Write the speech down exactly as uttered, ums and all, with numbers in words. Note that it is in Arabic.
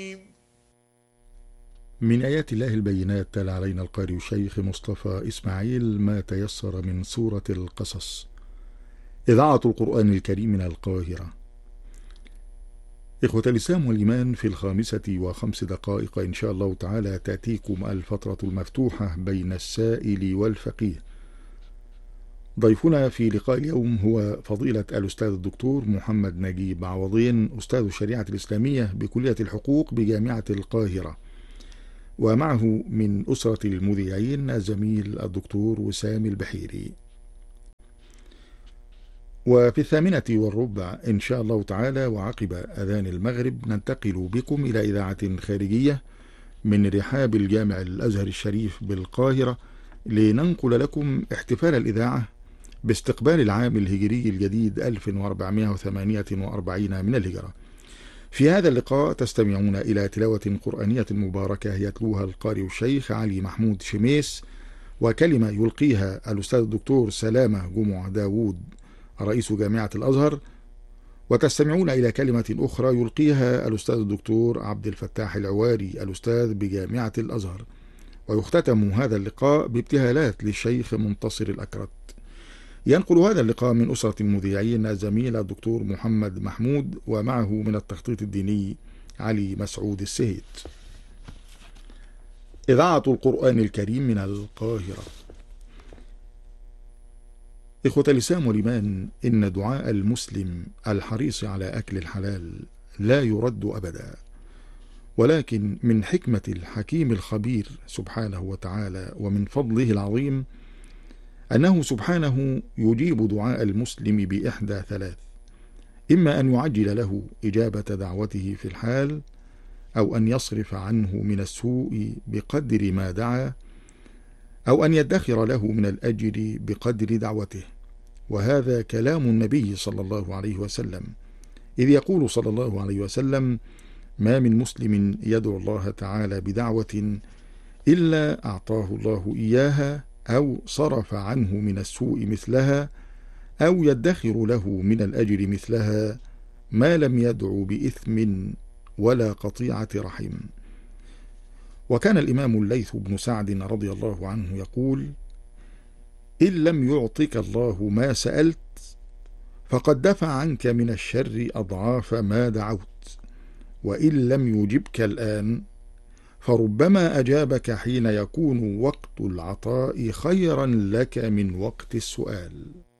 من آيات الله البينات تلا علينا القارئ الشيخ مصطفى إسماعيل ما تيسر من سورة القصص. إذاعة القرآن الكريم من القاهرة. إخوة الإسلام والإيمان، في الخامسة وخمس دقائق إن شاء الله تعالى تأتيكم الفترة المفتوحة بين السائل والفقيه. ضيفنا في لقاء اليوم هو فضيلة الأستاذ الدكتور محمد نجيب عوضين، أستاذ الشريعة الإسلامية بكلية الحقوق بجامعة القاهرة، ومعه من أسرة المذيعين الزميل الدكتور وسام البحيري. وفي الثامنة والربع إن شاء الله تعالى وعقب أذان المغرب ننتقل بكم إلى إذاعة خارجية من رحاب الجامع الأزهر الشريف بالقاهرة، لننقل لكم احتفال الإذاعة باستقبال العام الهجري الجديد ألف وأربعمائة وثمانية وأربعين من الهجرة. في هذا اللقاء تستمعون إلى تلاوة قرآنية مباركة يتلوها القارئ الشيخ علي محمود شميس، وكلمة يلقيها الأستاذ الدكتور سلامة جمع داوود رئيس جامعة الأزهر، وتستمعون إلى كلمة أخرى يلقيها الأستاذ الدكتور عبد الفتاح العواري الأستاذ بجامعة الأزهر. ويختتم هذا اللقاء بابتهالات للشيخ منتصر الأكرت. ينقل هذا اللقاء من أسرة المذيعين الزميل الدكتور محمد محمود، ومعه من التخطيط الديني علي مسعود السهيت. إذاعة القرآن الكريم من القاهرة. إخوة الإسلام والإيمان، إن دعاء المسلم الحريص على أكل الحلال لا يرد أبدا، ولكن من حكمة الحكيم الخبير سبحانه وتعالى ومن فضله العظيم أنه سبحانه يجيب دعاء المسلم بإحدى ثلاث: إما أن يعجل له إجابة دعوته في الحال، أو أن يصرف عنه من السوء بقدر ما دعا، أو أن يدخر له من الأجر بقدر دعوته. وهذا كلام النبي صلى الله عليه وسلم، إذ يقول صلى الله عليه وسلم: ما من مسلم يدعو الله تعالى بدعوة إلا أعطاه الله إياها، أو صرف عنه من السوء مثلها، أو يدخر له من الأجر مثلها، ما لم يدعو بإثم ولا قطيعة رحم. وكان الإمام الليث بن سعد رضي الله عنه يقول: إن لم يعطك الله ما سألت فقد دفع عنك من الشر أضعاف ما دعوت، وإن لم يجبك الآن فربما أجابك حين يكون وقت العطاء خيرا لك من وقت السؤال.